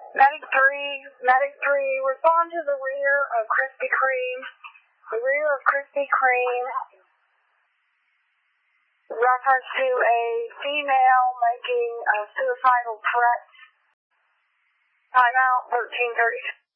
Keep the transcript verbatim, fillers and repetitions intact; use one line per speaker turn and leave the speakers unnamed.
Medic three, Medic three, respond to the rear of Krispy Kreme. The rear of Krispy Kreme. Reference to a female making a suicidal threat. Timeout thirteen thirty.